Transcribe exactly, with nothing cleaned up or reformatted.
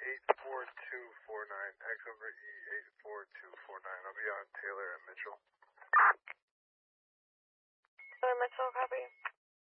eight four two four nine. X over E eight four two four nine. I'll be on Taylor and Mitchell. Taylor Mitchell, copy.